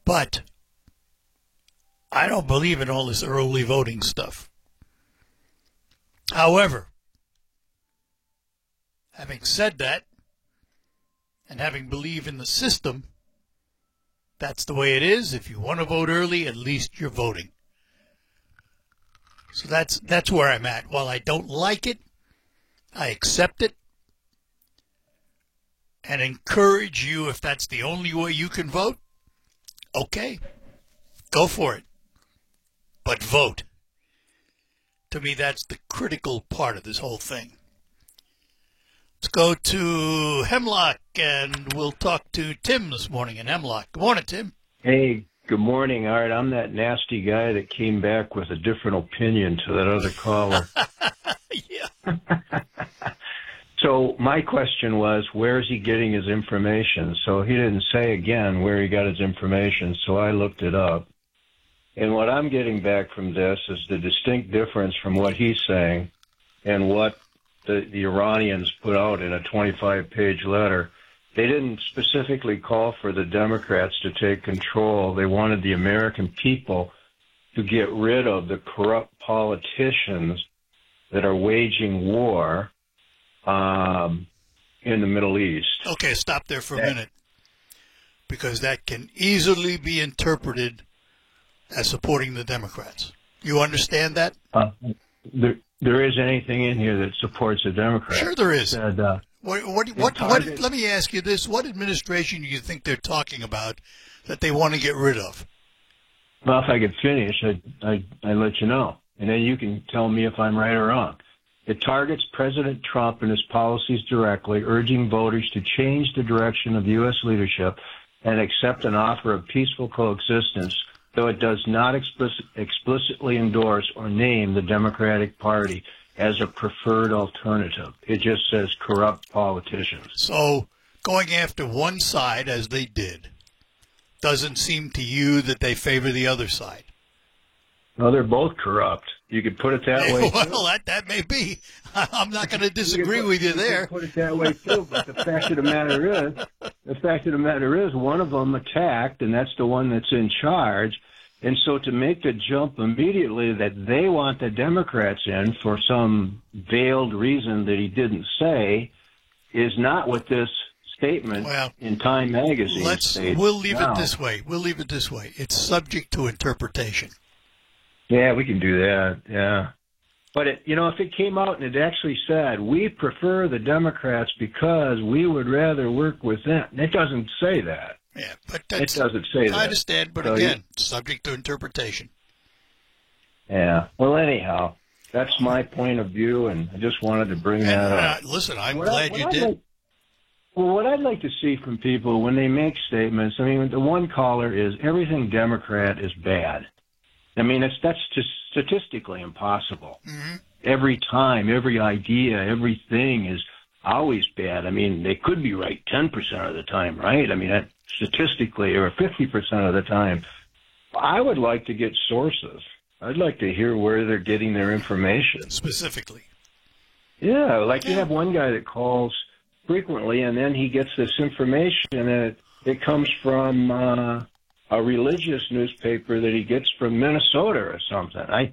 But I don't believe in all this early voting stuff. However, having said that, and having believed in the system, that's the way it is. If you want to vote early, at least you're voting. So that's where I'm at. While I don't like it, I accept it and encourage you, if that's the only way you can vote, okay, go for it. But vote. To me, that's the critical part of this whole thing. Let's go to Hemlock, and we'll talk to Tim this morning in Hemlock. Good morning, Tim. Hey, good morning, Art. I'm that nasty guy that came back with a different opinion to that other caller. Yeah. So my question was, where is he getting his information? So he didn't say again where he got his information, so I looked it up. And what I'm getting back from this is the distinct difference from what he's saying and what the Iranians put out in a 25-page letter. They didn't specifically call for the Democrats to take control. They wanted the American people to get rid of the corrupt politicians that are waging war in the Middle East. Okay, stop there for a minute, because that can easily be interpreted as supporting the Democrats. You understand that? There is anything in here that supports the Democrats. Sure there is. Said, let me ask you this. What administration do you think they're talking about that they want to get rid of? Well, if I could finish, I'd let you know. And then you can tell me if I'm right or wrong. It targets President Trump and his policies directly, urging voters to change the direction of U.S. leadership and accept an offer of peaceful coexistence, though it does not explicitly endorse or name the Democratic Party as a preferred alternative. It just says corrupt politicians. So going after one side, as they did, doesn't seem to you that they favor the other side. Well, they're both corrupt. You could put it that way. Well, that may be. I'm not going to disagree with you there. You could put it that way too. But the fact of the matter is, one of them attacked, and that's the one that's in charge. And so to make the jump immediately that they want the Democrats in for some veiled reason that he didn't say is not what this statement in Time magazine states. We'll leave it this way. It's subject to interpretation. Yeah, we can do that. Yeah. But, if it came out and it actually said, we prefer the Democrats because we would rather work with them, it doesn't say that. Yeah, but it doesn't say that. I understand, but so again, subject to interpretation. Yeah. Well, anyhow, that's my point of view, and I just wanted to bring that up. Listen, I'm glad you did. What I'd like to see from people when they make statements, the one caller is everything Democrat is bad. That's just statistically impossible. Mm-hmm. Every time, every idea, everything is always bad. They could be right 10% of the time, right? Statistically, or 50% of the time. I would like to get sources. I'd like to hear where they're getting their information. Specifically. Yeah, you have one guy that calls frequently, and then he gets this information, and it comes from a religious newspaper that he gets from Minnesota or something. At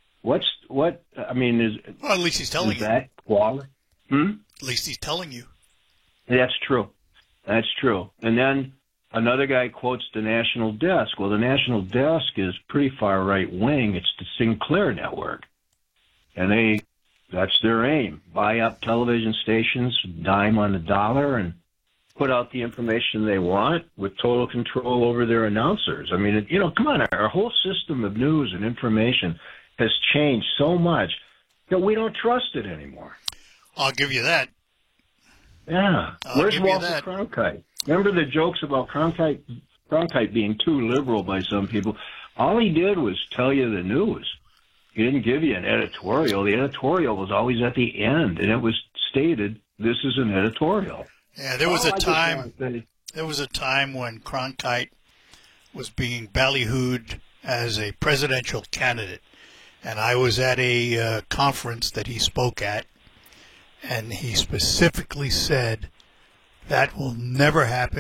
least he's telling you. Is that quality? At least he's telling you. That's true. And then another guy quotes the National Desk. Well, the National Desk is pretty far right wing. It's the Sinclair Network. And that's their aim. Buy up television stations, dime on the dollar, and put out the information they want with total control over their announcers. Come on, our whole system of news and information has changed so much that we don't trust it anymore. I'll give you that. Yeah. Where's Walter Cronkite? Remember the jokes about Cronkite being too liberal by some people? All he did was tell you the news. He didn't give you an editorial. The editorial was always at the end, and it was stated, this is an editorial. Yeah, there was a time when Cronkite was being ballyhooed as a presidential candidate, and I was at a conference that he spoke at, and he specifically said that will never happen.